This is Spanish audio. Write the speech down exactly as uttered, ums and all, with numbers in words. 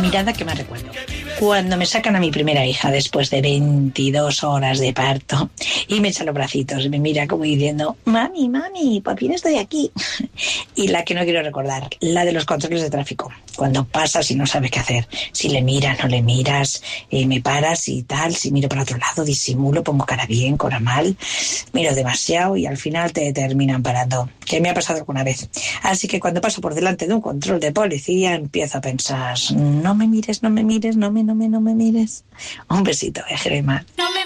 Mirada que me recuerdo. Cuando me sacan a mi primera hija después de veintidós horas de parto y me echa los bracitos y me mira como diciendo, mami, mami, por fin estoy aquí. Y la que no quiero recordar, la de los controles de tráfico. Cuando pasas y no sabes qué hacer. Si le miras, no le miras, eh, me paras y tal. Si miro para otro lado, disimulo, pongo cara bien, cara mal. Miro demasiado y al final te terminan parando. Que me ha pasado alguna vez. Así que cuando paso por delante de un control de policía empiezo a pensar, no me mires, no me mires, no me, no me, no me mires. Un besito, eh, Germán. No me